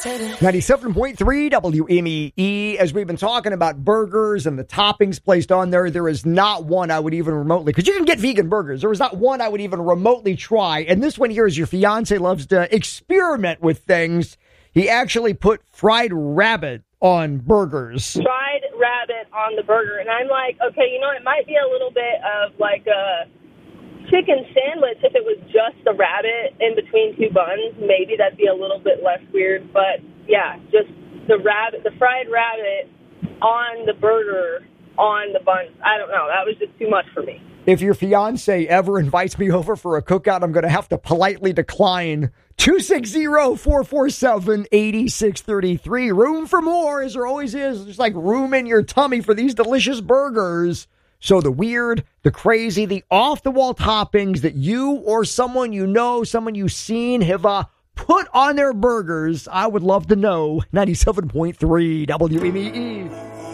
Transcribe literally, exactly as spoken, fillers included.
ninety-seven point three W M E E. As we've been talking about burgers and the toppings placed on there, there is not one I would even remotely, because you can get vegan burgers. There is not one I would even remotely try. And this one here is your fiance loves to experiment with things. He actually put fried rabbit on burgers. Fried rabbit on the burger. And I'm like, okay, you know, it might be a little bit of like a chicken sandwich if it was just the rabbit in between two buns. Maybe that'd be a little bit less weird. But yeah, just the rabbit, the fried rabbit on the burger on the buns. I don't know. That was just too much for me. If your fiance ever invites me over for a cookout, I'm going to have to politely decline. two six zero, four four seven, eight six three three. Room for more, as there always is. There's like room in your tummy for these delicious burgers. So the weird, the crazy, the off-the-wall toppings that you or someone you know, someone you've seen have uh, put on their burgers, I would love to know. ninety-seven point three W M E E.